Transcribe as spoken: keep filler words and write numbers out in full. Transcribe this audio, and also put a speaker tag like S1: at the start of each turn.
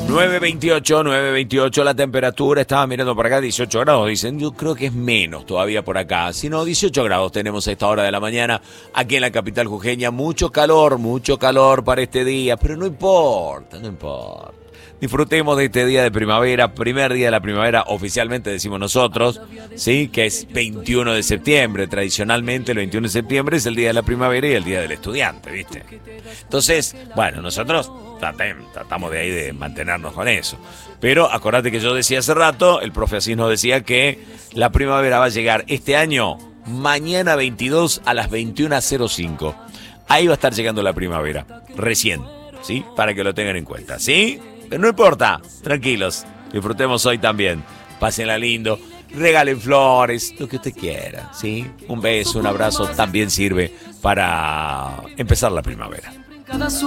S1: nueve veintiocho, nueve veintiocho la temperatura, estaba mirando por acá, dieciocho grados, dicen, yo creo que es menos todavía por acá, si no, dieciocho grados tenemos a esta hora de la mañana aquí en la capital jujeña, mucho calor, mucho calor para este día, pero no importa, no importa. Disfrutemos de este día de primavera, primer día de la primavera, oficialmente decimos nosotros, ¿sí? Que es veintiuno de septiembre. Tradicionalmente el veintiuno de septiembre es el día de la primavera y el día del estudiante, ¿viste? Entonces, bueno, nosotros tratamos de ahí de mantenernos con eso. Pero acordate que yo decía hace rato, el profe Asís nos decía que la primavera va a llegar este año, mañana veintidós a las veintiuna cero cinco. Ahí va a estar llegando la primavera, recién, ¿sí? Para que lo tengan en cuenta, ¿sí? Pero no importa, tranquilos, disfrutemos hoy también, pásenla lindo, regalen flores, lo que usted quiera, ¿sí? Un beso, un abrazo también sirve para empezar la primavera.